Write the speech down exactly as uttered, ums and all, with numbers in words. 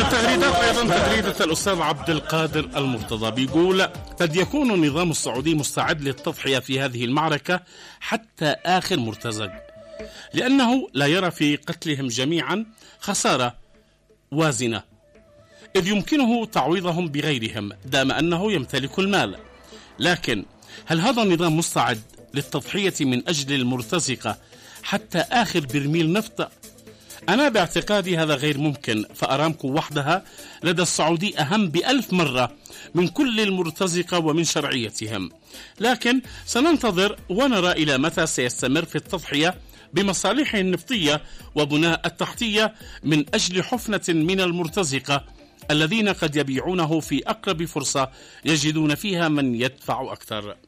التغريدات أيضا تغريدة الأستاذ عبد القادر المرتضى بيقول: قد يكون النظام السعودي مستعد للتضحية في هذه المعركة حتى آخر مرتزق، لأنه لا يرى في قتلهم جميعا خسارة وازنة، إذ يمكنه تعويضهم بغيرهم دام أنه يمتلك المال. لكن هل هذا النظام مستعد للتضحية من أجل المرتزقة حتى آخر برميل نفط؟ أنا باعتقادي هذا غير ممكن، فأرامكو وحدها لدى السعودي أهم بألف مرة من كل المرتزقة ومن شرعيتهم. لكن سننتظر ونرى إلى متى سيستمر في التضحية بمصالحه النفطية وبناء التحتية من أجل حفنة من المرتزقة الذين قد يبيعونه في أقرب فرصة يجدون فيها من يدفع أكثر.